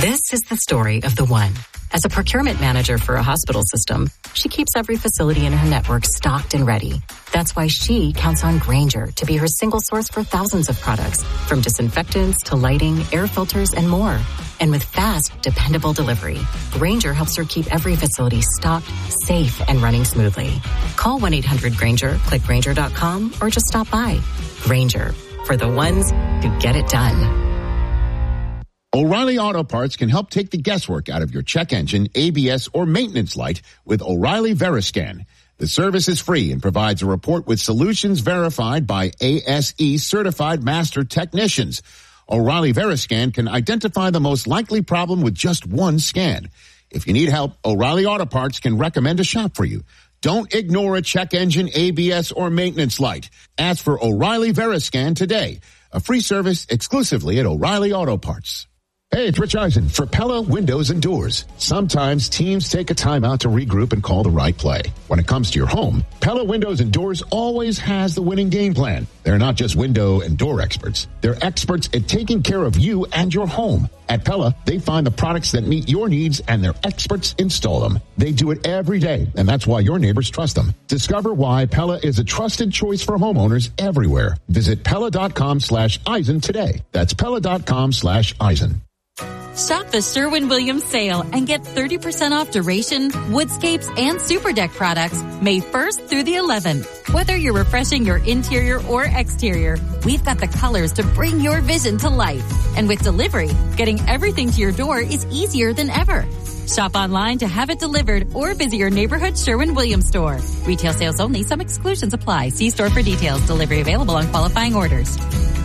This is the story of the one. As a procurement manager for a hospital system, she keeps every facility in her network stocked and ready. That's why she counts on Grainger to be her single source for thousands of products, from disinfectants to lighting, air filters, and more. And with fast, dependable delivery, Grainger helps her keep every facility stocked, safe, and running smoothly. Call 1-800-GRAINGER, click Grainger.com, or just stop by. Grainger, for the ones who get it done. O'Reilly Auto Parts can help take the guesswork out of your check engine, ABS, or maintenance light with O'Reilly Veriscan. The service is free and provides a report with solutions verified by ASE certified master technicians. O'Reilly Veriscan can identify the most likely problem with just one scan. If you need help, O'Reilly Auto Parts can recommend a shop for you. Don't ignore a check engine, ABS, or maintenance light. Ask for O'Reilly Veriscan today. A free service exclusively at O'Reilly Auto Parts. Hey, it's Rich Eisen for Pella Windows and Doors. Sometimes teams take a time out to regroup and call the right play. When it comes to your home, Pella Windows and Doors always has the winning game plan. They're not just window and door experts. They're experts at taking care of you and your home. At Pella, they find the products that meet your needs and their experts install them. They do it every day, and that's why your neighbors trust them. Discover why Pella is a trusted choice for homeowners everywhere. Visit Pella.com/Eisen today. That's Pella.com/Eisen. Shop the Sherwin-Williams sale and get 30% off Duration, Woodscapes, and Superdeck products May 1st through the 11th. Whether you're refreshing your interior or exterior, we've got the colors to bring your vision to life. And with delivery, getting everything to your door is easier than ever. Shop online to have it delivered or visit your neighborhood Sherwin-Williams store. Retail sales only. Some exclusions apply. See store for details. Delivery available on qualifying orders.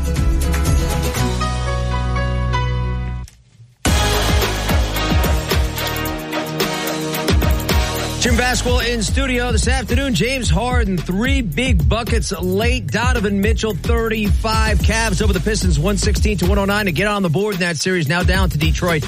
Jim Basketball in studio this afternoon. James Harden, 3 big buckets late. Donovan Mitchell, 35. Cavs over the Pistons, 116-109 to get on the board in that series. Now down to Detroit,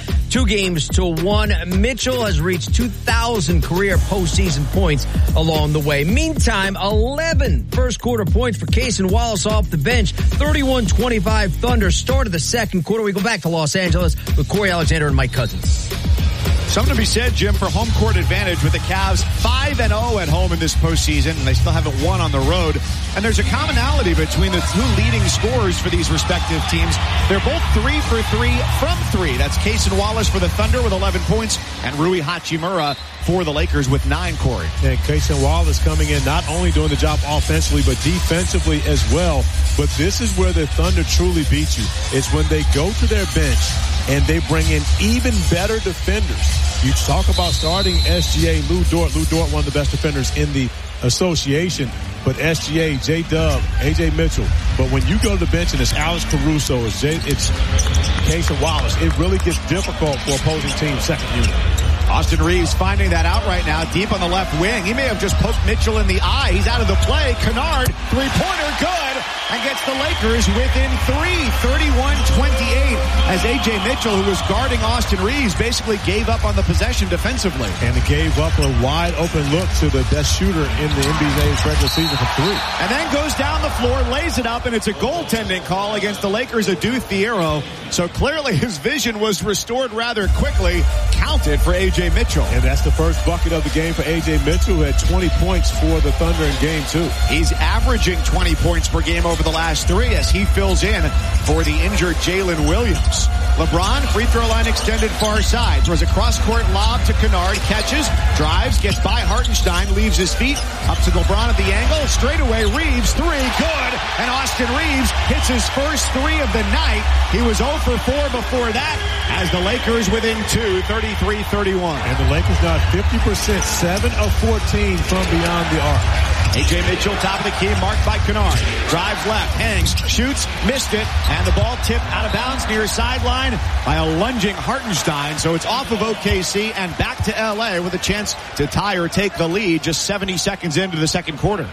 2-1. Mitchell has reached 2,000 career postseason points along the way. Meantime, 11 first quarter points for Cason Wallace off the bench. 31-25 Thunder started the second quarter. We go back to Los Angeles with Corey Alexander and Mike Cousins. Something to be said, Jim, for home court advantage with the Cavs 5-0 at home in this postseason, and they still haven't won on the road. And there's a commonality between the two leading scorers for these respective teams. They're both 3 for 3 from 3. That's Cason Wallace for the Thunder with 11 points, and Rui Hachimura for the Lakers with 9, Corey. And Cason Wallace coming in, not only doing the job offensively, but defensively as well. But this is where the Thunder truly beat you. It's when they go to their bench and they bring in even better defenders. You talk about starting SGA, Lou Dort. Lou Dort, one of the best defenders in the association. But SGA, J-Dub, A.J. Mitchell. But when you go to the bench and it's Alex Caruso, it's Cason Wallace, it really gets difficult for opposing teams' second unit. Austin Reeves finding that out right now, deep on the left wing. He may have just poked Mitchell in the eye. He's out of the play. Kennard, three-pointer, good, and gets the Lakers within 3, 31-28, as A.J. Mitchell, who was guarding Austin Reeves, basically gave up on the possession defensively. And he gave up a wide-open look to the best shooter in the NBA's regular season for 3. And then goes down the floor, lays it up, and it's a goaltending call against the Lakers' Adu Thiero. So clearly his vision was restored rather quickly. Counted for A.J. Mitchell. And that's the first bucket of the game for A.J. Mitchell, who had 20 points for the Thunder in game 2. He's averaging 20 points per game over the last 3 as he fills in for the injured Jalen Williams. LeBron, free throw line extended far side. Throws a cross-court lob to Kennard. Catches, drives, gets by Hartenstein, leaves his feet. Up to LeBron at the angle. Straight away, Reeves, 3, good. And Austin Reeves hits his first 3 of the night. He was 0 for 4 before that as the Lakers within 2, 33-31. And the Lakers now 50%, 7 of 14 from beyond the arc. A.J. Mitchell, top of the key, marked by Kennard. Drives left, hangs, shoots, missed it, and the ball tipped out of bounds near sideline by a lunging Hartenstein. So it's off of OKC and back to L.A. with a chance to tie or take the lead just 70 seconds into the second quarter.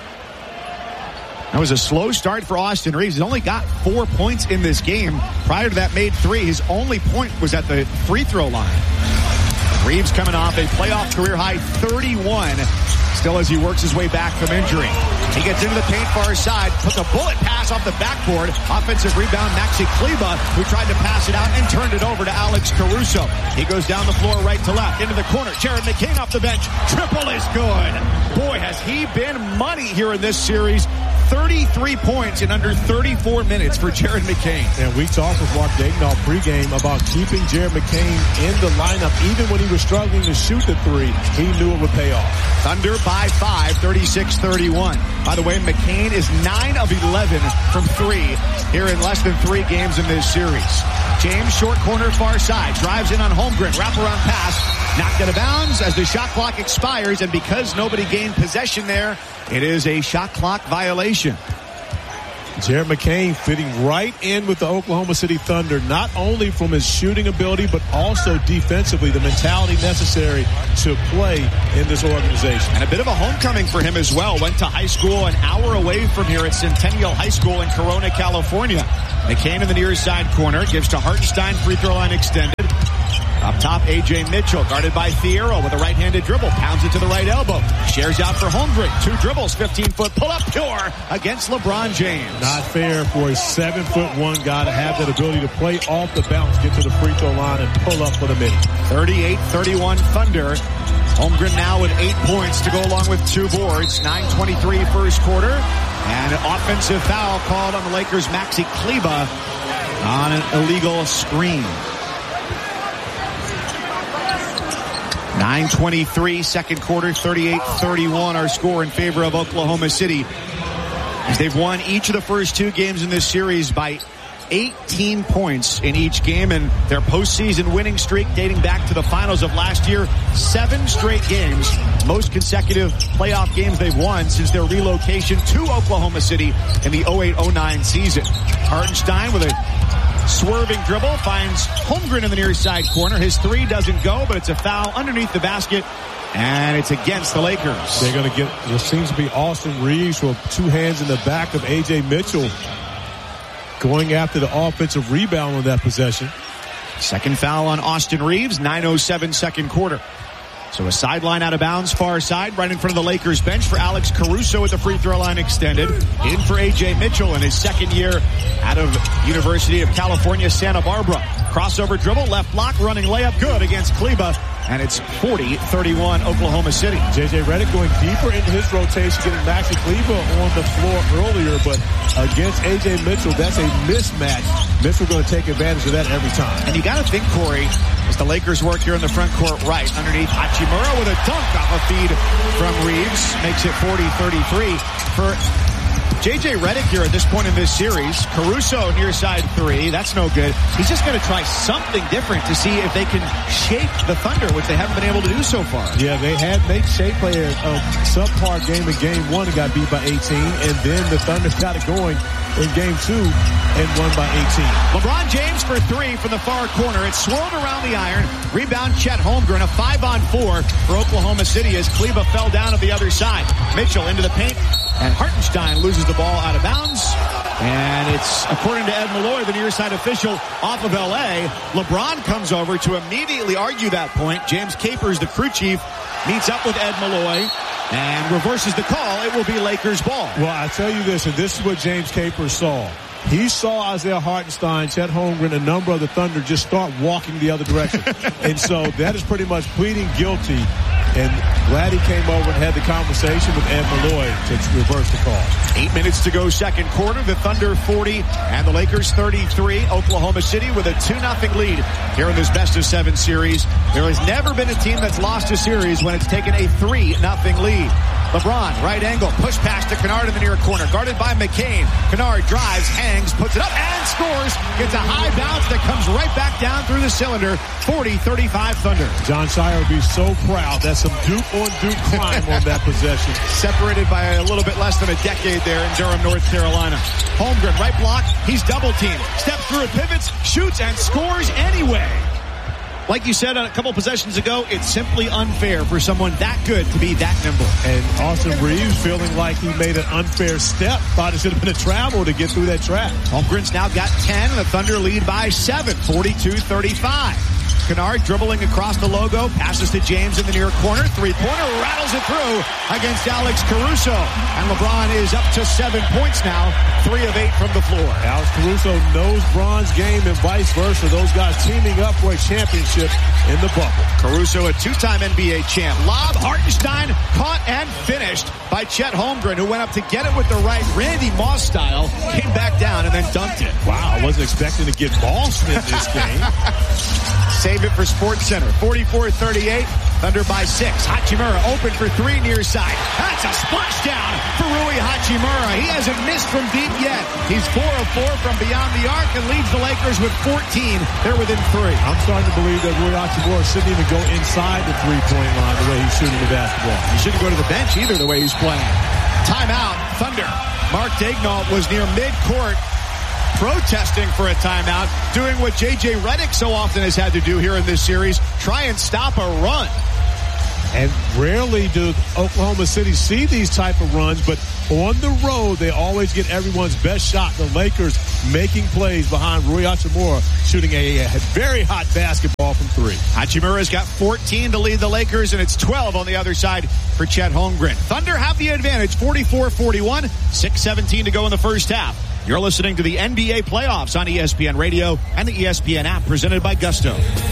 That was a slow start for Austin Reeves. He's only got 4 points in this game. Prior to that, made 3. His only point was at the free throw line. Reeves coming off a playoff career high 31. Still as he works his way back from injury. He gets into the paint far side, puts a bullet pass off the backboard. Offensive rebound, Maxi Kleber, who tried to pass it out and turned it over to Alex Caruso. He goes down the floor right to left, into the corner. Jared McCain off the bench. Triple is good. Boy, has he been money here in this series. 33 points in under 34 minutes for Jared McCain. And we talked with Mark Daigneault pregame about keeping Jared McCain in the lineup. Even when he was struggling to shoot the three, he knew it would pay off. Thunder by 5, 36-31. By the way, McCain is 9 of 11 from 3 here in less than 3 games in this series. James, short corner, far side, drives in on Holmgren, wraparound pass, knocked out of bounds as the shot clock expires, and because nobody gained possession there, it is a shot clock violation. Jared McCain fitting right in with the Oklahoma City Thunder, not only from his shooting ability, but also defensively, the mentality necessary to play in this organization. And a bit of a homecoming for him as well. Went to high school an hour away from here at Centennial High School in Corona, California. McCain in the near side corner, gives to Hartenstein, free throw line extended. Up top, A.J. Mitchell, guarded by Fierro with a right-handed dribble. Pounds it to the right elbow. Shares out for Holmgren. 2 dribbles, 15-foot pull-up, pure against LeBron James. Not fair for a 7'1" guy to have that ability to play off the bounce, get to the free throw line, and pull up for the mid. 38-31 Thunder. Holmgren now with 8 points to go along with 2 boards. 9:23 first quarter. And an offensive foul called on the Lakers' Maxi Kleber on an illegal screen. 9:23 second quarter, 38-31 our score in favor of Oklahoma City, as they've won each of the first 2 games in this series by 18 points in each game, and their postseason winning streak dating back to the finals of last year, 7 straight games, most consecutive playoff games they've won since their relocation to Oklahoma City in the 08-09 season. Hartenstein with a swerving dribble finds Holmgren in the near side corner. His 3 doesn't go, but it's a foul underneath the basket, and it's against the Lakers. They're going to get, it seems to be Austin Reeves with 2 hands in the back of A.J. Mitchell going after the offensive rebound on that possession. Second foul on Austin Reeves, 9:07 second quarter. So a sideline out of bounds, far side, right in front of the Lakers bench for Alex Caruso with the free throw line extended. In for A.J. Mitchell in his second year out of University of California, Santa Barbara. Crossover dribble, left block, running layup, good against Kleber. And it's 40-31 Oklahoma City. J.J. Redick going deeper into his rotation, getting Maxi Kleber on the floor earlier, but against A.J. Mitchell, that's a mismatch. Mitchell going to take advantage of that every time. And you got to think, Corey, as the Lakers work here in the front court right, underneath Hachimura with a dunk off a feed from Reeves, makes it 40-33 for J.J. Redick here at this point in this series. Caruso near side 3. That's no good. He's just going to try something different to see if they can shake the Thunder, which they haven't been able to do so far. Yeah, they had made Shea play a subpar game in game 1 and got beat by 18. And then the Thunder got it going in game 2 and won by 18. LeBron James for 3 from the far corner. It's swirled around the iron. Rebound Chet Holmgren. A 5-on-4 for Oklahoma City as Kleber fell down at the other side. Mitchell into the paint. And Hartenstein loses the ball out of bounds. And it's, according to Ed Malloy, the near side official, off of L.A. LeBron comes over to immediately argue that point. James Capers, the crew chief, meets up with Ed Malloy and reverses the call. It will be Lakers ball. Well, I tell you this, and this is what James Capers saw. He saw Isaiah Hartenstein, Chet Holmgren, a number of the Thunder just start walking the other direction. And so that is pretty much pleading guilty. And glad he came over and had the conversation with Ed Malloy to reverse the call. 8 minutes to go second quarter. The Thunder 40 and the Lakers 33. Oklahoma City with a 2-0 lead here in this best-of-7 series. There has never been a team that's lost a series when it's taken a 3-0 lead. LeBron, right angle, push pass to Kennard in the near corner, guarded by McCain. Kennard drives, hangs, puts it up, and scores. Gets a high bounce that comes right back down through the cylinder. 40-35 Thunder. Jon Scheyer would be so proud. That's some Duke-on-Duke crime on that possession. Separated by a little bit less than a decade there in Durham, North Carolina. Holmgren, right block, he's double-teamed. Steps through, pivots, shoots, and scores anyway. Like you said a couple possessions ago, it's simply unfair for someone that good to be that nimble. And Austin Reeves feeling like he made an unfair step. Thought it should have been a travel to get through that trap. Holmgren's now got 10, and the Thunder lead by 7, 42-35. Kennard dribbling across the logo, passes to James in the near corner. Three-pointer, rattles it through against Alex Caruso. And LeBron is up to 7 points now, 3 of 8 from the floor. Alex Caruso knows Bron's game and vice versa. Those guys teaming up for a championship in the bubble. Caruso, a two-time NBA champ. Lob, Hartenstein, caught and finished by Chet Holmgren, who went up to get it with the right, Randy Moss style, came back down and then dunked it. Wow, I wasn't expecting to get Moss in this game. Save it for SportsCenter. 44-38. Thunder by 6. Hachimura open for 3 near side. That's a splashdown for Rui Hachimura. He hasn't missed from deep yet. He's 4 of 4 from beyond the arc and leads the Lakers with 14. They're within 3. I'm starting to believe that Rui Hachimura shouldn't even go inside the three-point line the way he's shooting the basketball. He shouldn't go to the bench either the way he's playing. Timeout. Thunder. Mark Daigneault was near midcourt, protesting for a timeout, doing what J.J. Redick so often has had to do here in this series, try and stop a run. And rarely do Oklahoma City see these type of runs, but on the road, they always get everyone's best shot. The Lakers making plays behind Rui Hachimura, shooting a very hot basketball from 3. Hachimura's got 14 to lead the Lakers, and it's 12 on the other side for Chet Holmgren. Thunder have the advantage, 44-41, 6:17 to go in the first half. You're listening to the NBA playoffs on ESPN Radio and the ESPN app, presented by Gusto.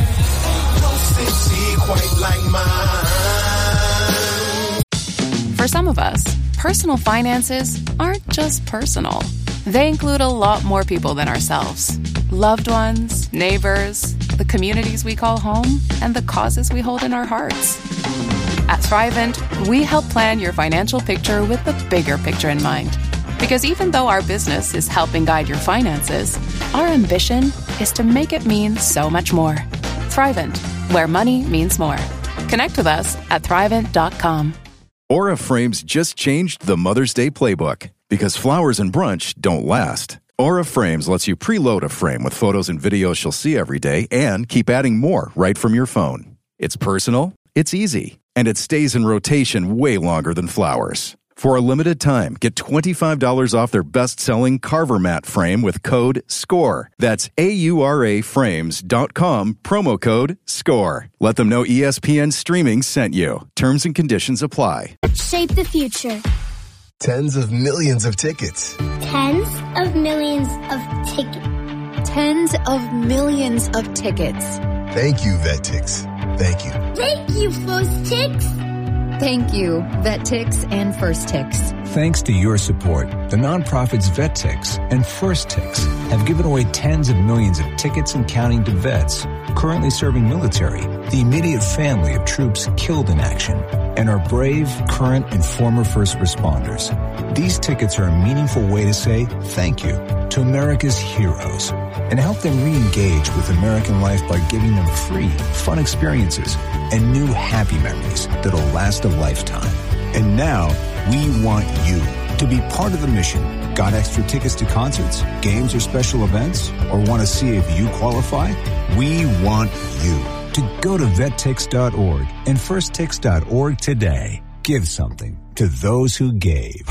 For some of us, personal finances aren't just personal. They include a lot more people than ourselves. Loved ones, neighbors, the communities we call home, and the causes we hold in our hearts. At Thrivent, we help plan your financial picture with the bigger picture in mind. Because even though our business is helping guide your finances, our ambition is to make it mean so much more. Thrivent, where money means more. Connect with us at Thrivent.com. Aura Frames just changed the Mother's Day playbook. Because flowers and brunch don't last. Aura Frames lets you preload a frame with photos and videos she'll see every day and keep adding more right from your phone. It's personal, it's easy, and it stays in rotation way longer than flowers. For a limited time, get $25 off their best-selling Carver Mat frame with code SCORE. That's AURAFrames.com, promo code SCORE. Let them know ESPN Streaming sent you. Terms and conditions apply. Shape the future. Tens of millions of tickets. Tens of millions of tickets. Tens of millions of tickets. Thank you, VetTix. Thank you. Thank you, FirstTix. Thank you, VetTix and FirstTix. Thanks to your support, the nonprofits VetTix and FirstTix have given away tens of millions of tickets and counting to vets currently serving military, the immediate family of troops killed in action, and our brave, current, and former first responders. These tickets are a meaningful way to say thank you to America's heroes and help them re-engage with American life by giving them free, fun experiences and new happy memories that'll last a lifetime. And now, we want you to be part of the mission. Got extra tickets to concerts, games, or special events? Or want to see if you qualify? We want you to go to vettix.org and firsttix.org today. Give something to those who gave.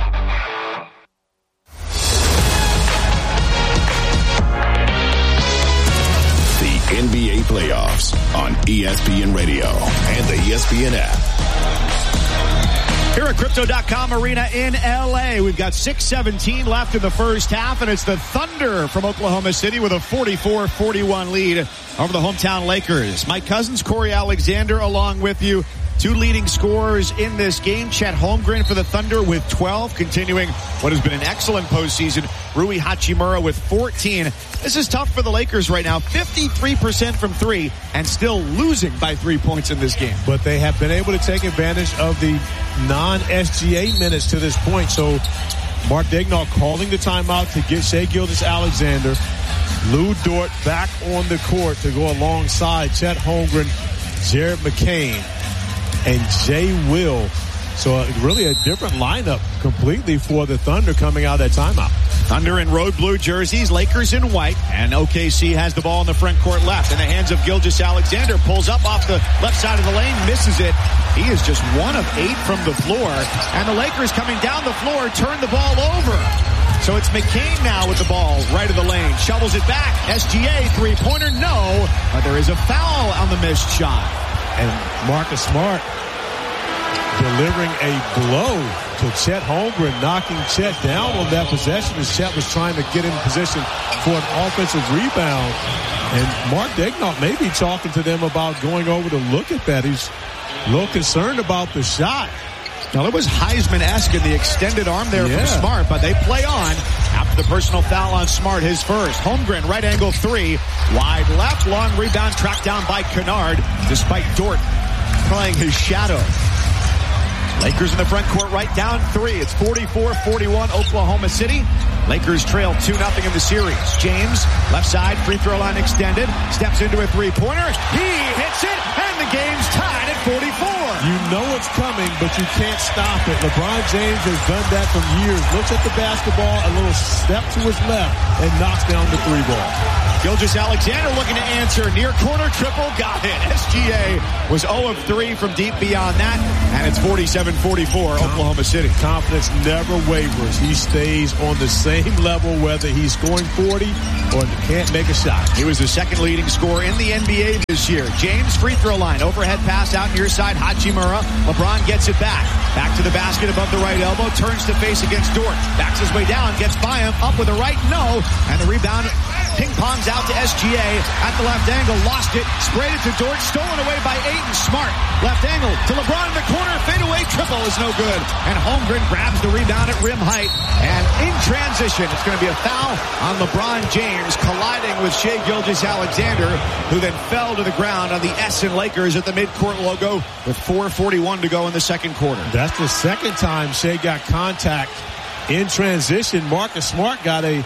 NBA playoffs on ESPN Radio and the ESPN app. Here at Crypto.com Arena in LA, we've got 6:17 left in the first half, and it's the Thunder from Oklahoma City with a 44-41 lead over the hometown Lakers. Mike Cousins, Corey Alexander along with you. 2 leading scorers in this game. Chet Holmgren for the Thunder with 12, continuing what has been an excellent postseason. Rui Hachimura with 14. This is tough for the Lakers right now. 53% from 3 and still losing by 3 points in this game. But they have been able to take advantage of the non-SGA minutes to this point. So Mark Daigneault calling the timeout to get Shai Gilgeous-Alexander. Lou Dort back on the court to go alongside Chet Holmgren, Jared McCain, and Jay Will. So really a different lineup completely for the Thunder coming out of that timeout. Thunder in road blue jerseys, Lakers in white, and OKC has the ball in the front court left. In the hands of Gilgeous-Alexander, pulls up off the left side of the lane, misses it. He is just 1 of 8 from the floor, and the Lakers coming down the floor turn the ball over. So it's McCain now with the ball right of the lane. Shovels it back. SGA three-pointer, no. but there is a foul on the missed shot. And Marcus Smart delivering a blow to Chet Holmgren, knocking Chet down on that possession as Chet was trying to get in position for an offensive rebound. And Mark Daigneault may be talking to them about going over to look at that. He's a little concerned about the shot. Now, it was Heisman-esque in the extended arm there from Smart, but they play on after the personal foul on Smart, his first. Holmgren, right angle three, wide left, long rebound tracked down by Kennard, despite Dort playing his shadow. Lakers in the front court right down three. It's 44-41 Oklahoma City. Lakers trail 2-0 in the series. James, left side, free throw line extended, steps into a three-pointer. He hits it, and the game's tied at 44. You know it's coming, but you can't stop it. LeBron James has done that for years. Looks at the basketball, a little step to his left, and knocks down the three ball. Gilgeous-Alexander looking to answer. Near corner triple, got it. SGA was 0 of 3 from deep beyond that, and it's 47-44 Oklahoma City. Confidence never wavers. He stays on the same level whether he's scoring 40 or can't make a shot. He was the second leading scorer in the NBA this year. James, free throw line, overhead pass out near side, Hachimura. LeBron gets it back. Back to the basket above the right elbow, turns to face against Dort. Backs his way down, gets by him, up with a right, no, and the rebound ping-pongs out to SGA at the left angle, lost it, sprayed it to Dort, stolen away by Ayton. Smart, left angle to LeBron in the corner, fadeaway triple is no good. And Holmgren grabs the rebound at rim height. And in transition, it's going to be a foul on LeBron James, colliding with Shai Gilgeous-Alexander, who then fell to the ground on the S in Lakers at the midcourt logo with 4:41 to go in the second quarter. That's the second time Shai got contact in transition. Marcus Smart got a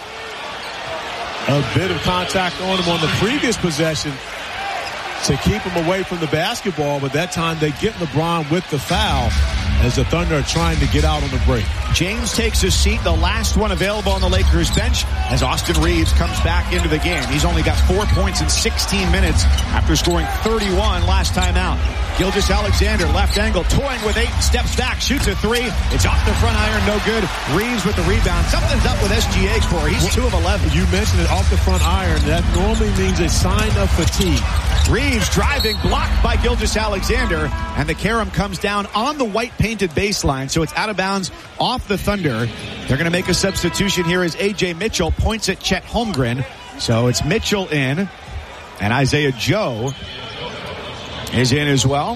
bit of contact on him on the previous possession to keep him away from the basketball, but that time they get LeBron with the foul as the Thunder are trying to get out on the break. James takes his seat, the last one available on the Lakers bench, as Austin Reeves comes back into the game. He's only got 4 points in 16 minutes after scoring 31 last time out. Gilgeous-Alexander, left angle, toying with Ayton, steps back, shoots a three. It's off the front iron, no good. Reeves with the rebound. Something's up with SGA's score. He's 2 of 11. You mentioned it, off the front iron. That normally means a sign of fatigue. Reeves driving, blocked by Gilgeous-Alexander, and the carom comes down on the white painted baseline, so it's out of bounds off the Thunder. They're going to make a substitution here as A.J. Mitchell points at Chet Holmgren. So it's Mitchell in, and Isaiah Joe is in as well.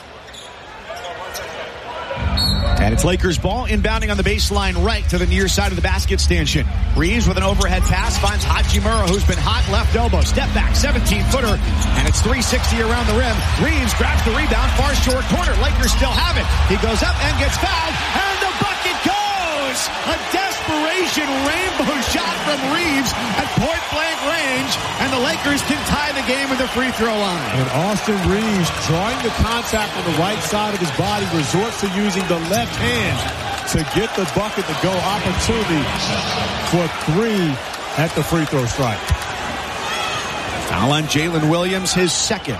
And it's Lakers ball, inbounding on the baseline right to the near side of the basket stanchion. Reeves with an overhead pass finds Hachimura, who's been hot, left elbow. Step back, 17-footer, and it's 360 around the rim. Reeves grabs the rebound, far short corner. Lakers still have it. He goes up and gets fouled, and the bucket goes! A desperation rainbow shot from Reeves at point-blank range, and the Lakers can tie the game with the free throw line. And Austin Reeves, drawing the contact on the right side of his body, resorts to using the left hand to get the bucket to go. Opportunity for 3 at the free throw strike. Foul on Jalen Williams, his second.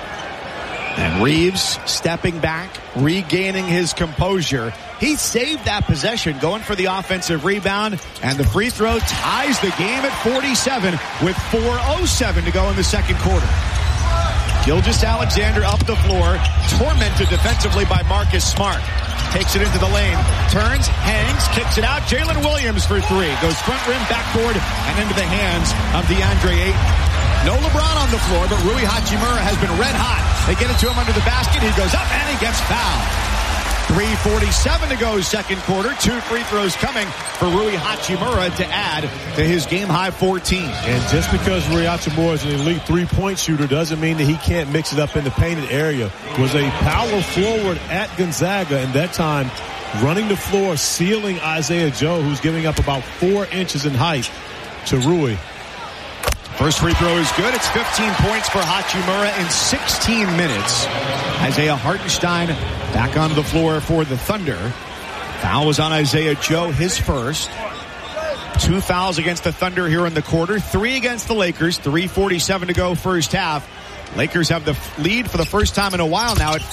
And Reeves stepping back, regaining his composure. He saved that possession, going for the offensive rebound, and the free throw ties the game at 47 with 4:07 to go in the second quarter. Gilgeous-Alexander up the floor, tormented defensively by Marcus Smart. Takes it into the lane, turns, hangs, kicks it out. Jalen Williams for 3. Goes front rim, backboard, and into the hands of DeAndre Ayton. No LeBron on the floor, but Rui Hachimura has been red hot. They get it to him under the basket. He goes up and he gets fouled. 3:47 to go second quarter. 2 free throws coming for Rui Hachimura to add to his game-high 14. And just because Rui Hachimura is an elite three-point shooter doesn't mean that he can't mix it up in the painted area. Was a power forward at Gonzaga, and that time running the floor, sealing Isaiah Joe, who's giving up about 4 inches in height to Rui. First free throw is good. It's 15 points for Hachimura in 16 minutes. Isaiah Hartenstein back onto the floor for the Thunder. Foul was on Isaiah Joe, his first. 2 fouls against the Thunder here in the quarter. 3 against the Lakers. 3:47 to go first half. Lakers have the lead for the first time in a while now at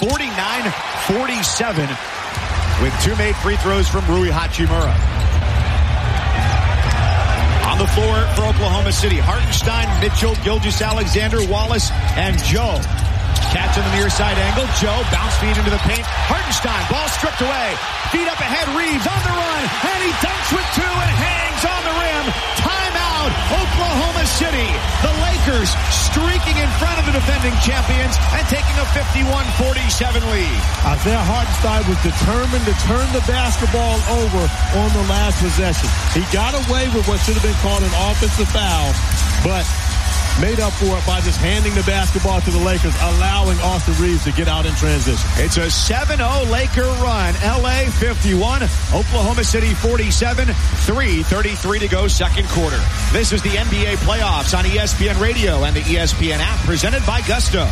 49-47 with 2 made free throws from Rui Hachimura. On the floor for Oklahoma City. Hartenstein, Mitchell, Gilgeous-Alexander, Wallace, and Joe. Catch on the near side angle. Joe, bounce feed into the paint. Hartenstein, ball stripped away. Feet up ahead, Reeves on the run. And he dunks with two and hangs on the rim. Timeout, Oklahoma City. The Lakers streaking in front of the defending champions and taking a 51-47 lead. Isaiah Hartenstein was determined to turn the basketball over on the last possession. He got away with what should have been called an offensive foul, but made up for it by just handing the basketball to the Lakers, allowing Austin Reeves to get out in transition. It's a 7-0 Laker run. LA 51, Oklahoma City 47, 3:33 to go second quarter. This is the NBA playoffs on ESPN Radio and the ESPN app, presented by Gusto.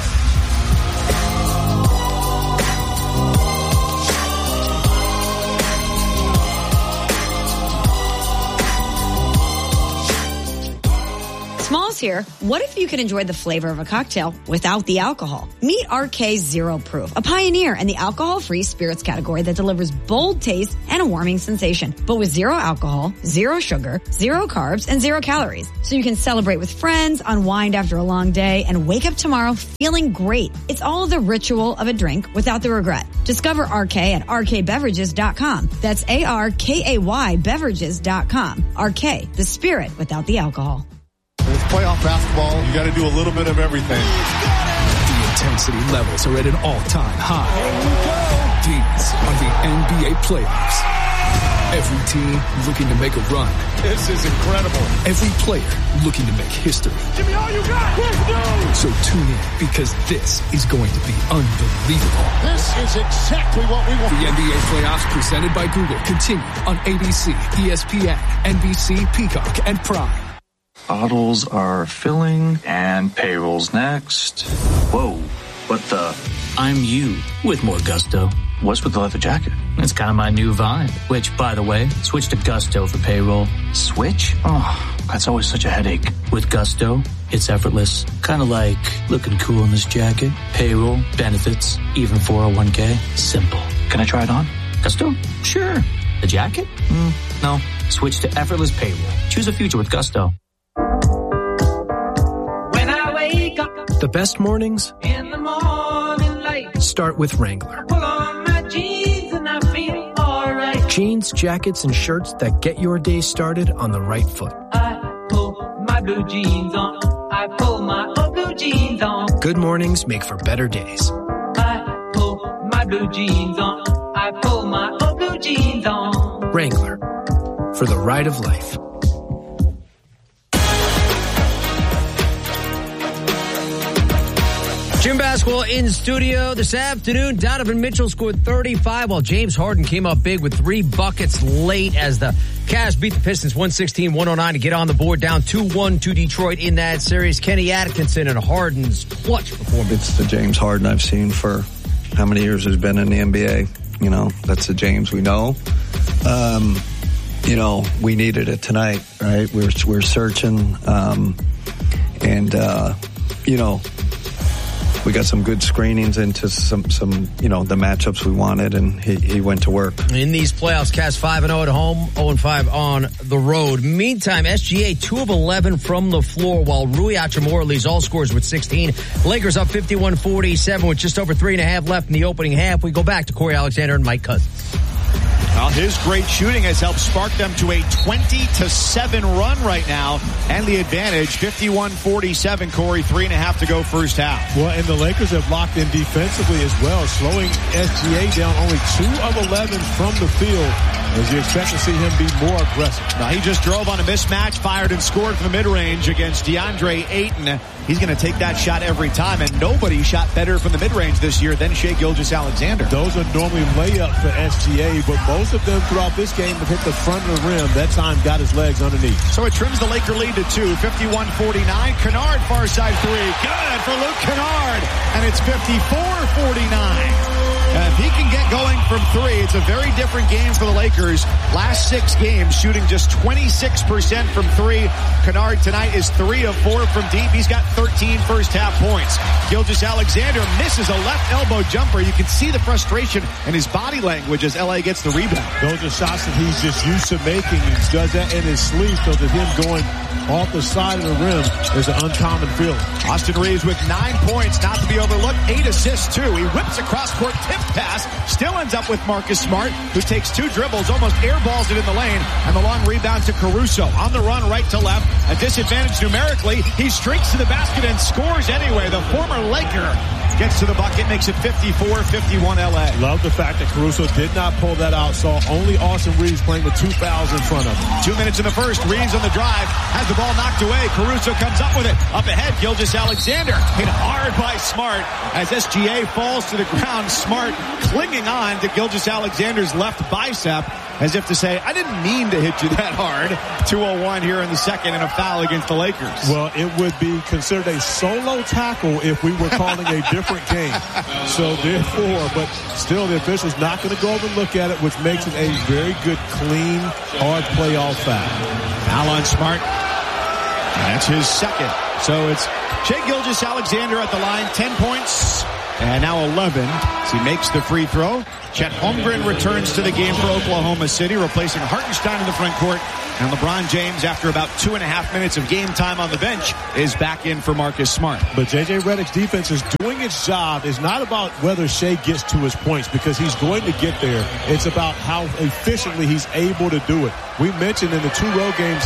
Smalls here. What if you could enjoy the flavor of a cocktail without the alcohol? Meet RK Zero Proof, a pioneer in the alcohol-free spirits category that delivers bold taste and a warming sensation, but with zero alcohol, zero sugar, zero carbs, and zero calories. So you can celebrate with friends, unwind after a long day, and wake up tomorrow feeling great. It's all the ritual of a drink without the regret. Discover RK at rkbeverages.com. That's ARKAY beverages.com. RK, the spirit without the alcohol. With playoff basketball, you got to do a little bit of everything. The intensity levels are at an all-time high. These are the NBA playoffs. Every team looking to make a run. This is incredible. Every player looking to make history. Give me all you got. Let's go. So tune in, because this is going to be unbelievable. This is exactly what we want. The NBA playoffs presented by Google continue on ABC, ESPN, NBC, Peacock, and Prime. Bottles are filling and payroll's next. Whoa, what the? I'm you with more Gusto. What's with the leather jacket? It's kind of my new vibe, which, by the way, switch to Gusto for payroll. Switch? Oh, that's always such a headache. With Gusto, it's effortless. Kind of like looking cool in this jacket. Payroll, benefits, even 401k. Simple. Can I try it on? Gusto? Sure. The jacket? No. Switch to effortless payroll. Choose a future with Gusto. The best mornings in the morning light start with Wrangler. Pull on my jeans and I feel all right. Jeans, jackets, and shirts that get your day started on the right foot. I pull my blue jeans on. I pull my blue jeans on. Good mornings make for better days. I pull my blue jeans on. I pull my blue jeans on. Wrangler, for the ride of life. Gym basketball in studio this afternoon. Donovan Mitchell scored 35 while James Harden came up big with 3 buckets late as the Cavs beat the Pistons 116-109 to get on the board, down 2-1 to Detroit in that series. Kenny Atkinson and Harden's clutch performance. It's the James Harden I've seen for how many years he's been in the NBA. You know, that's the James we know. You know, we needed it tonight, right? We're searching, you know, we got some good screenings into some you know, the matchups we wanted, and he went to work. In these playoffs, Cavs 5-0 at home, 0-5 on the road. Meantime, SGA 2 of 11 from the floor, while Rui Hachimura leads all scores with 16. Lakers up 51-47 with just over 3.5 left in the opening half. We go back to Corey Alexander and Mike Cousins. Well, his great shooting has helped spark them to a 20-7 run right now, and the advantage 51-47. Corey, 3.5 to go first half. Well, and the Lakers have locked in defensively as well, slowing SGA down, only 2 of 11 from the field, as you expect to see him be more aggressive. Now, he just drove on a mismatch, fired and scored from the mid-range against DeAndre Ayton. He's going to take that shot every time, and nobody shot better from the mid-range this year than Shai Gilgeous-Alexander. Those are normally layups for SGA, but most of them throughout this game have hit the front of the rim. That time got his legs underneath. So it trims the Laker lead to 2, 51-49. Kennard, far side 3. Good for Luke Kennard, and it's 54-49. If he can get going from 3, it's a very different game for the Lakers. Last 6 games, shooting just 26% from 3. Kennard tonight is 3 of 4 from deep. He's got 13 first-half points. Gilgeous-Alexander misses a left elbow jumper. You can see the frustration in his body language as LA gets the rebound. Those are shots that he's just used to making. He does that in his sleep, so that him going off the side of the rim is an uncommon feeling. Austin Reeves with 9 points, not to be overlooked. 8 assists, too. He whips across court, tip pass, still ends up with Marcus Smart, who takes 2 dribbles, almost airballs it in the lane, and the long rebound to Caruso. On the run, right to left, a disadvantage numerically. He streaks to the basket and scores anyway. The former Laker gets to the bucket, makes it 54-51 LA. Love the fact that Caruso did not pull that out. Saw only Austin Reeves playing with 2 fouls in front of him. 2 minutes in the first. Reeves on the drive, has the ball knocked away. Caruso comes up with it. Up ahead, Gilgeous-Alexander hit hard by Smart as SGA falls to the ground. Smart clinging on to Gilgeous-Alexander's left bicep as if to say, I didn't mean to hit you that hard. 2:01 here in the second and a foul against the Lakers. Well, it would be considered a solo tackle if we were calling a different game. So therefore, but still the official's not going to go over and look at it, which makes it a very good, clean, hard playoff foul. Foul on Smart. That's his second. So it's Shai Gilgeous-Alexander at the line, 10 points. And now 11 as he makes the free throw. Chet Holmgren returns to the game for Oklahoma City, replacing Hartenstein in the front court. And LeBron James, after about 2.5 minutes of game time on the bench, is back in for Marcus Smart. But J.J. Redick's defense is doing its job. It's not about whether Shai gets to his points, because he's going to get there. It's about how efficiently he's able to do it. We mentioned in the 2 road games,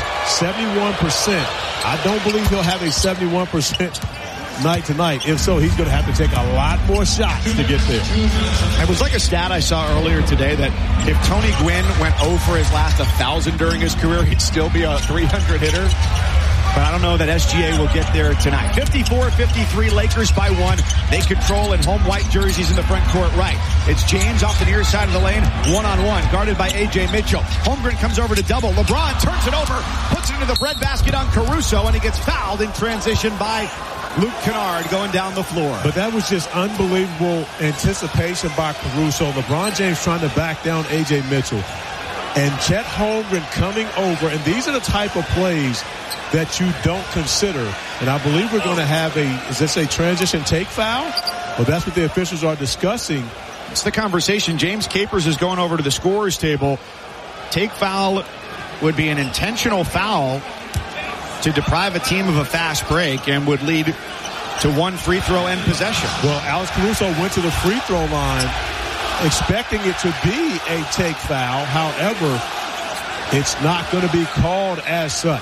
71%. I don't believe he'll have a 71% night to night. If so, he's going to have to take a lot more shots to get there. It was like a stat I saw earlier today that if Tony Gwynn went 0 for his last 1,000 during his career, he'd still be a 300 hitter. But I don't know that SGA will get there tonight. 54-53, Lakers by 1. They control in home white jerseys in the front court right. It's James off the near side of the lane, one-on-one, guarded by A.J. Mitchell. Holmgren comes over to double. LeBron turns it over, puts it into the breadbasket on Caruso, and he gets fouled in transition by Luke Kennard going down the floor. But that was just unbelievable anticipation by Caruso. LeBron James trying to back down A.J. Mitchell. And Chet Holmgren coming over. And these are the type of plays that you don't consider. And I believe we're going to have is this a transition take foul? Well, that's what the officials are discussing. It's the conversation. James Capers is going over to the scorer's table. Take foul would be an intentional foul to deprive a team of a fast break and would lead to 1 free throw and possession. Well, Alex Caruso went to the free throw line expecting it to be a take foul. However, it's not going to be called as such.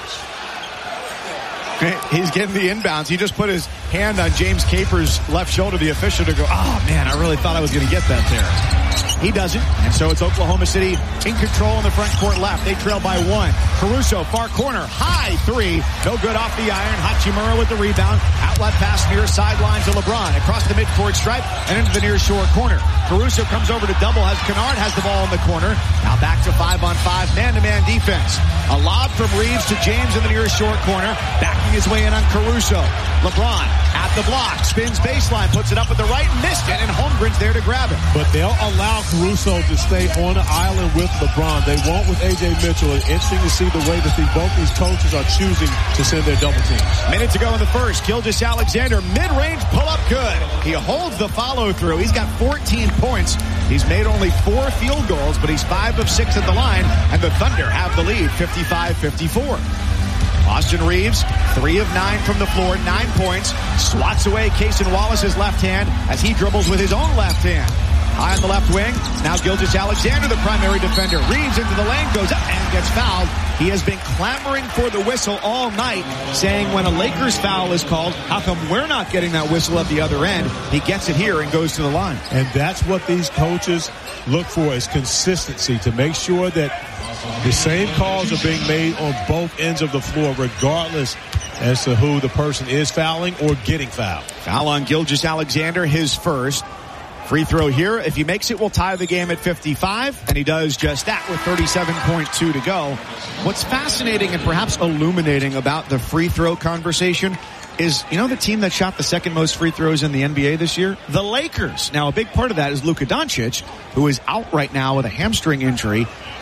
He's getting the inbounds. He just put his hand on James Capers' left shoulder, the official, to go, oh, man, I really thought I was going to get that there. He doesn't, and so it's Oklahoma City in control in the front court left. They trail by 1. Caruso, far corner, high 3. No good off the iron. Hachimura with the rebound. Outlet pass near sideline to LeBron. Across the midcourt stripe and into the near shore corner. Caruso comes over to double. Kennard has the ball in the corner. Now back to 5-on-5, man-to-man defense. A lob from Reeves to James in the near short corner. Backing his way in on Caruso. LeBron at the block. Spins baseline. Puts it up with the right. Missed it. And Holmgren's there to grab it. But they'll allow Caruso to stay on the island with LeBron. They won't with A.J. Mitchell. It's interesting to see the way that both these coaches are choosing to send their double teams. Minute to go in the first. Gilgeous-Alexander, mid-range pull-up good. He holds the follow-through. He's got 14 points. He's made only 4 field goals, but he's 5 of 6 at the line, and the Thunder have the lead, 55-54. Austin Reeves, 3 of 9 from the floor, 9 points. Swats away Cason Wallace's left hand as he dribbles with his own left hand. High on the left wing. Now Gilgeous-Alexander, the primary defender. Reeves into the lane, goes up and gets fouled. He has been clamoring for the whistle all night, saying when a Lakers foul is called, how come we're not getting that whistle at the other end? He gets it here and goes to the line. And that's what these coaches look for, is consistency, to make sure that the same calls are being made on both ends of the floor, regardless as to who the person is fouling or getting fouled. Foul on Gilgeous-Alexander, his first. Free throw here. If he makes it, we'll tie the game at 55, and he does just that with 37.2 to go. What's fascinating and perhaps illuminating about the free throw conversation is, you know, the team that shot the second most free throws in the NBA this year? The Lakers. Now, a big part of that is Luka Doncic, who is out right now with a hamstring injury.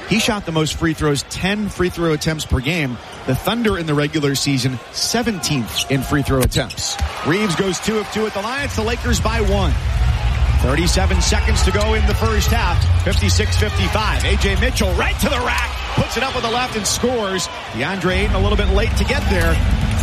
He shot the most free throws, 10 free throw attempts per game. The Thunder in the regular season, 17th in free throw attempts. Reeves goes 2 of 2 at the line. It's the Lakers by 1. 37 seconds to go in the first half. 56-55. A.J. Mitchell right to the rack. Puts it up with the left and scores. DeAndre Ayton a little bit late to get there.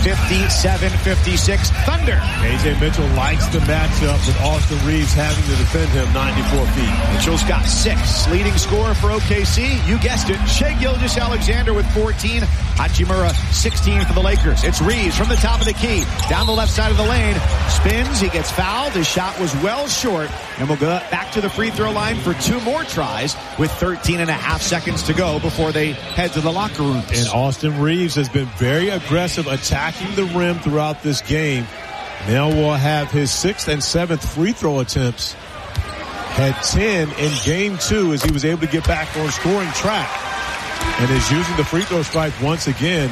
57-56 Thunder. A.J. Mitchell likes the matchup with Austin Reeves having to defend him 94 feet. Mitchell's got 6. Leading scorer for OKC, you guessed it, Shai Gilgeous-Alexander with 14. Hachimura 16 for the Lakers. It's Reeves from the top of the key. Down the left side of the lane. Spins, he gets fouled. His shot was well short. And we'll go back to the free throw line for 2 more tries with 13 and a half seconds to go before they head to the locker rooms. And Austin Reeves has been very aggressive attacking the rim throughout this game. Now will have his 6th and 7th free throw attempts. Had 10 in game 2 as he was able to get back on scoring track. And is using the free throw strike once again.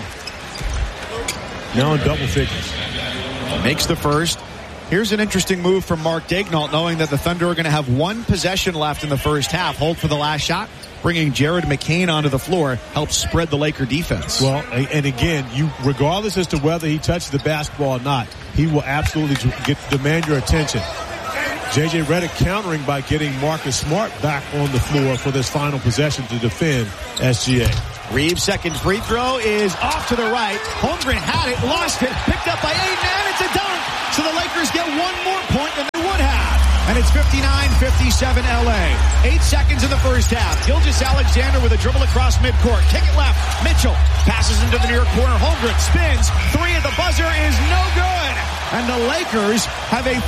Now in double figures. Makes the first. Here's an interesting move from Mark Daignault, knowing that the Thunder are going to have 1 possession left in the first half. Hold for the last shot. Bringing Jared McCain onto the floor helps spread the Laker defense. Well, and again, regardless as to whether he touches the basketball or not, he will absolutely demand your attention. J.J. Redick countering by getting Marcus Smart back on the floor for this final possession to defend SGA. Reeves' second free throw is off to the right. Holmgren had it, lost it, picked up by Ayton, and it's a dunk. So the Lakers get 1 more point than they would have. And it's 59-57 LA. 8 seconds in the first half. Gilgeous-Alexander with a dribble across midcourt. Kick it left. Mitchell passes into the near corner. Holmgren spins. 3 at the buzzer is no good. And the Lakers have a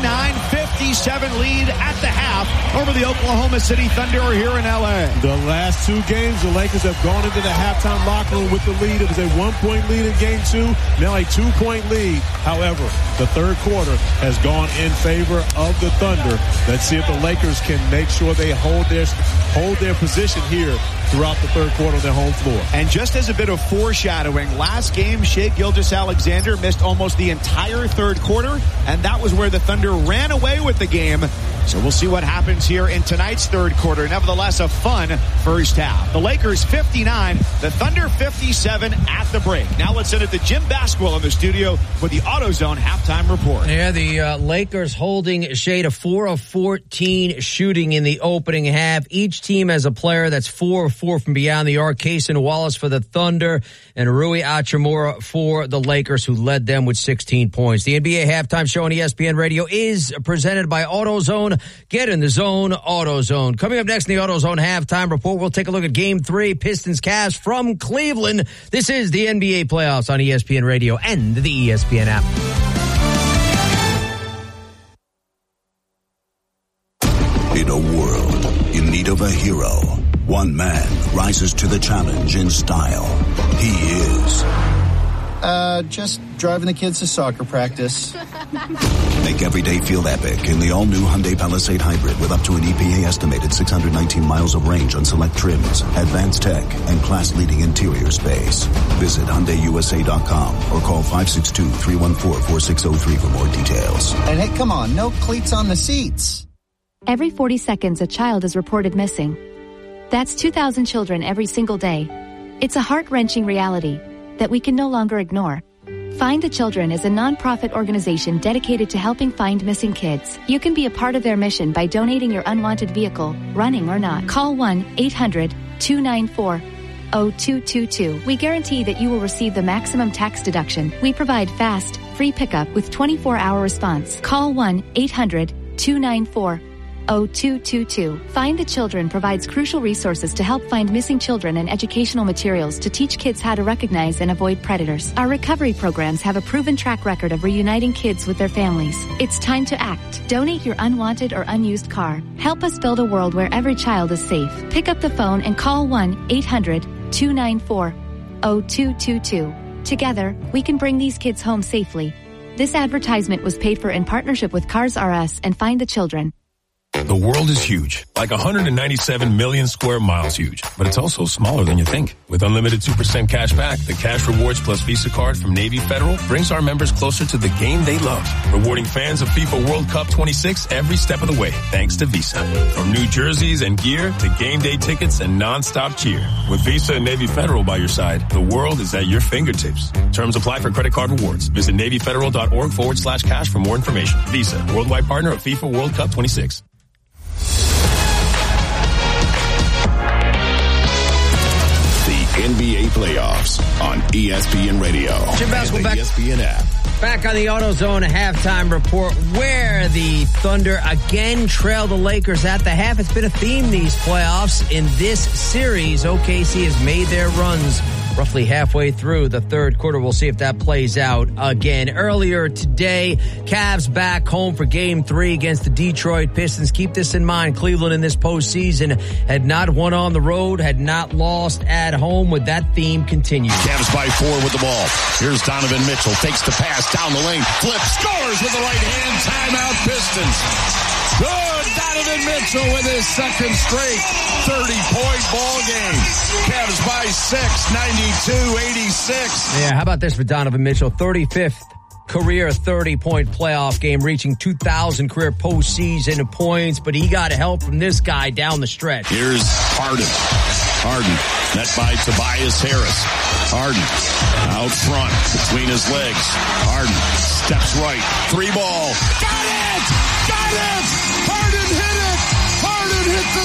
59-57 lead at the half over the Oklahoma City Thunder here in LA. The last 2 games, the Lakers have gone into the halftime locker room with the lead. It was a 1-point lead in game 2, now a 2-point lead. However, the third quarter has gone in favor of the Thunder. Let's see if the Lakers can make sure they hold their position here throughout the third quarter on their home floor. And just as a bit of foreshadowing, last game, Shai Gilgeous-Alexander missed almost the entire third quarter, and that was where the Thunder ran away with the game. So we'll see what happens here in tonight's third quarter. Nevertheless, a fun first half. The Lakers 59, the Thunder 57 at the break. Now let's send it to Jim Basquill in the studio with the AutoZone halftime report. Yeah, the Lakers holding Shai to 4 of 14 shooting in the opening half. Each team has a player that's 4 of 4 from beyond the arc. Cason Wallace for the Thunder and Rui Hachimura for the Lakers, who led them with 16 points. The NBA halftime show on ESPN Radio is presented by AutoZone. Get in the zone, AutoZone. Coming up next in the AutoZone halftime report, we'll take a look at Game 3, Pistons-Cavs from Cleveland. This is the NBA playoffs on ESPN Radio and the ESPN app. In a world in need of a hero, one man rises to the challenge in style. He is... just driving the kids to soccer practice. Make every day feel epic in the all-new Hyundai Palisade Hybrid with up to an EPA estimated 619 miles of range on select trims, advanced tech, and class-leading interior space. Visit HyundaiUSA.com or call 562-314-4603 for more details. And hey, come on, no cleats on the seats. Every 40 seconds, a child is reported missing. That's 2,000 children every single day. It's a heart-wrenching reality that we can no longer ignore. Find the Children is a non-profit organization dedicated to helping find missing kids. You can be a part of their mission by donating your unwanted vehicle, running or not. Call 1-800-294-0222. We guarantee that you will receive the maximum tax deduction. We provide fast, free pickup with 24-hour response. Call 1-800-294-0222. Find the Children provides crucial resources to help find missing children and educational materials to teach kids how to recognize and avoid predators. Our recovery programs have a proven track record of reuniting kids with their families. It's time to act. Donate your unwanted or unused car. Help us build a world where every child is safe. Pick up the phone and call 1-800-294-0222. Together, we can bring these kids home safely. This advertisement was paid for in partnership with Cars R Us and Find the Children. The world is huge, like 197 million square miles huge, but it's also smaller than you think. With unlimited 2% cash back, the Cash Rewards Plus Visa card from Navy Federal brings our members closer to the game they love, rewarding fans of FIFA World Cup 26 every step of the way, thanks to Visa. From new jerseys and gear to game day tickets and non-stop cheer. With Visa and Navy Federal by your side, the world is at your fingertips. Terms apply for credit card rewards. Visit NavyFederal.org/cash for more information. Visa, worldwide partner of FIFA World Cup 26. NBA playoffs on ESPN Radio. Jim Basketball back. ESPN app. Back on the AutoZone halftime report, where the Thunder again trail the Lakers at the half. It's been a theme these playoffs. In this series, OKC has made their runs roughly halfway through the third quarter. We'll see if that plays out again. Earlier today, Cavs back home for Game 3 against the Detroit Pistons. Keep this in mind. Cleveland in this postseason had not won on the road, had not lost at home. With that theme continued. Cavs by 4 with the ball. Here's Donovan Mitchell. Takes the pass down the lane. Flip. Scores with the right hand. Timeout Pistons. Good. Donovan Mitchell with his second straight 30-point ball game. Cavs by 6, 92-86. Yeah, how about this for Donovan Mitchell? 35th career 30-point playoff game, reaching 2,000 career postseason points, but he got help from this guy down the stretch. Here's Harden. Met by Tobias Harris. Harden out front between his legs. Harden steps right. 3-ball. Got it! Got it! Harden hit it! Harden hit the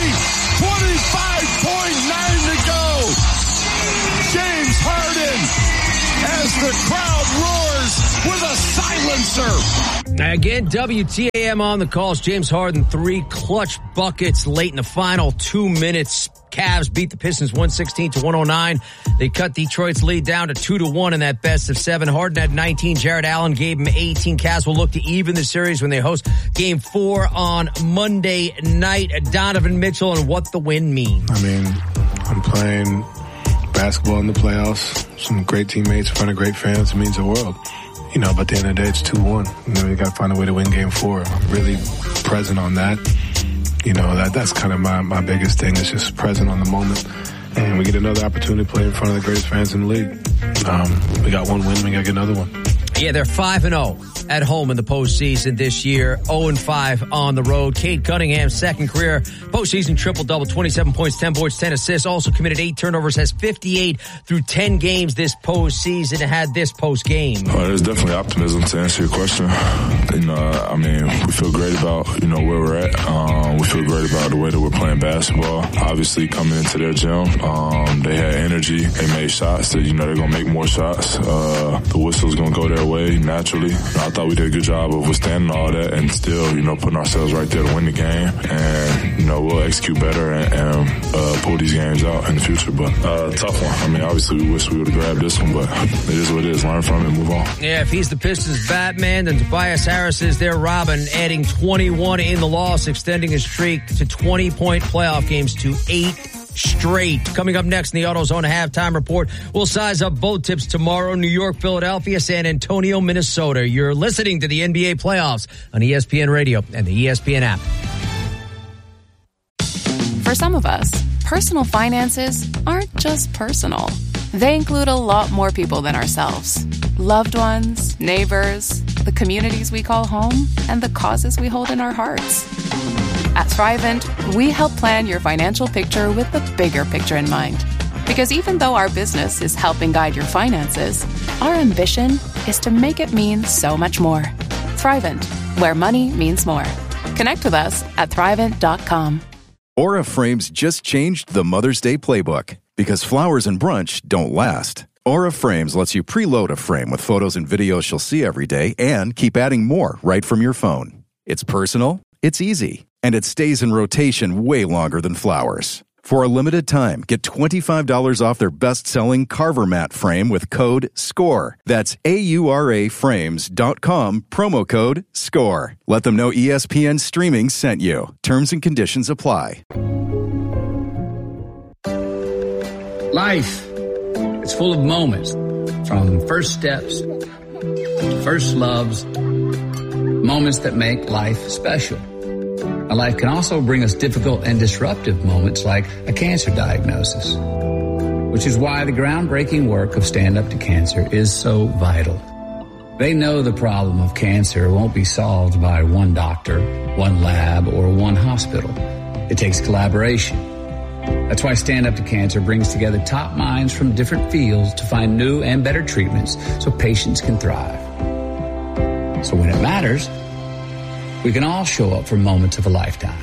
3! 25.9 to go. James Harden as the crowd roars with a silencer. Again, WTAM on the calls. James Harden, 3 clutch buckets late in the final 2 minutes. Cavs beat the Pistons 116-109. They cut Detroit's lead down to 2-1 in that best of 7. Harden had 19. Jared Allen gave him 18. Cavs will look to even the series when they host Game 4 on Monday night. Donovan Mitchell and what the win means. I mean, I'm playing basketball in the playoffs. Some great teammates in front of great fans. It means the world. You know, but at the end of the day, it's 2-1. You know, you got to find a way to win Game 4. I'm really present on that. You know, that's kind of my biggest thing is just present on the moment. And we get another opportunity to play in front of the greatest fans in the league. We got one win, we got to get another one. Yeah, they're 5-0 at home in the postseason this year, 0-5 on the road. Cade Cunningham's second career postseason triple-double, 27 points, 10 boards, 10 assists, also committed 8 turnovers, has 58 through 10 games this postseason, had this post-game. There's definitely optimism to answer your question. You know, I mean, we feel great about, you know, where we're at. We feel great about the way that we're playing basketball. Obviously, coming into their gym, they had energy. They made shots that, you know, they're going to make more shots. The whistle's going to go their way naturally. I thought we did a good job of withstanding all that and still, you know, putting ourselves right there to win the game. And, you know, we'll execute better and pull these games out in the future. But tough one. I mean, obviously we wish we would have grabbed this one, but it is what it is. Learn from it and move on. Yeah, if he's the Pistons Batman, then Tobias Harris is their Robin, adding 21 in the loss, extending his streak to 20-point playoff games to 8 straight. Coming up next in the AutoZone halftime report, we'll size up boat tips tomorrow. New York, Philadelphia, San Antonio, Minnesota. You're listening to the NBA playoffs on ESPN Radio and the ESPN app. For some of us, personal finances aren't just personal. They include a lot more people than ourselves. Loved ones, neighbors, the communities we call home, and the causes we hold in our hearts. At Thrivent, we help plan your financial picture with the bigger picture in mind. Because even though our business is helping guide your finances, our ambition is to make it mean so much more. Thrivent, where money means more. Connect with us at Thrivent.com. Aura Frames just changed the Mother's Day playbook. Because flowers and brunch don't last. Aura Frames lets you preload a frame with photos and videos she'll see every day and keep adding more right from your phone. It's personal, it's easy, and it stays in rotation way longer than flowers. For a limited time, get $25 off their best-selling Carver Mat frame with code SCORE. That's AURAFrames.com, promo code SCORE. Let them know ESPN Streaming sent you. Terms and conditions apply. Life, it's full of moments, from first steps to first loves, moments that make life special. A life can also bring us difficult and disruptive moments like a cancer diagnosis, which is why the groundbreaking work of Stand Up to Cancer is so vital. They know the problem of cancer won't be solved by one doctor, one lab, or one hospital. It takes collaboration. That's why Stand Up to Cancer brings together top minds from different fields to find new and better treatments so patients can thrive. So when it matters, we can all show up for moments of a lifetime.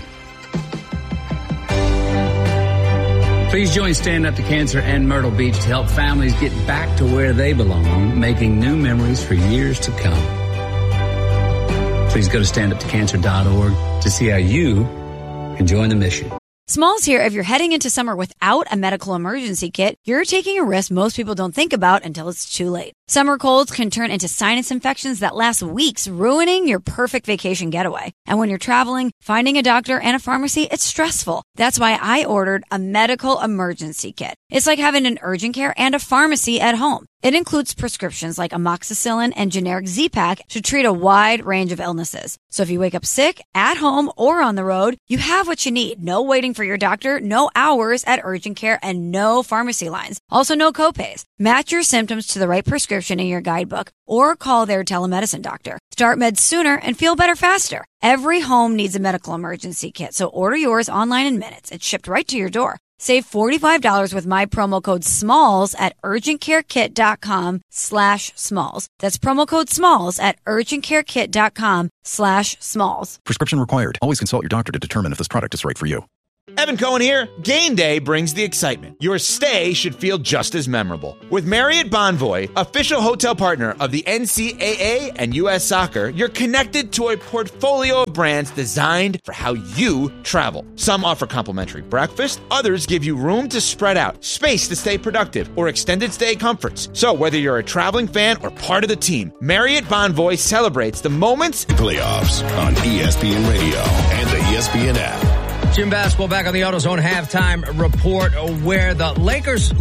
Please join Stand Up to Cancer and Myrtle Beach to help families get back to where they belong, making new memories for years to come. Please go to standuptocancer.org to see how you can join the mission. Smalls here. If you're heading into summer without a medical emergency kit, you're taking a risk most people don't think about until it's too late. Summer colds can turn into sinus infections that last weeks, ruining your perfect vacation getaway. And when you're traveling, finding a doctor and a pharmacy, it's stressful. That's why I ordered a medical emergency kit. It's like having an urgent care and a pharmacy at home. It includes prescriptions like amoxicillin and generic Z-Pak to treat a wide range of illnesses. So if you wake up sick, at home, or on the road, you have what you need. No waiting for your doctor, no hours at urgent care, and no pharmacy lines. Also, no copays. Match your symptoms to the right prescription in your guidebook or call their telemedicine doctor. Start meds sooner and feel better faster. Every home needs a medical emergency kit, so order yours online in minutes. It's shipped right to your door. Save $45 with my promo code SMALLS at urgentcarekit.com/smalls. That's promo code SMALLS at urgentcarekit.com/smalls. Prescription required. Always consult your doctor to determine if this product is right for you. Evan Cohen here. Game day brings the excitement. Your stay should feel just as memorable. With Marriott Bonvoy, official hotel partner of the NCAA and U.S. Soccer, you're connected to a portfolio of brands designed for how you travel. Some offer complimentary breakfast, others give you room to spread out, space to stay productive, or extended stay comforts. So whether you're a traveling fan or part of the team, Marriott Bonvoy celebrates the moments. Playoffs on ESPN Radio and the ESPN app. Jim basketball back on the AutoZone halftime report where the Lakers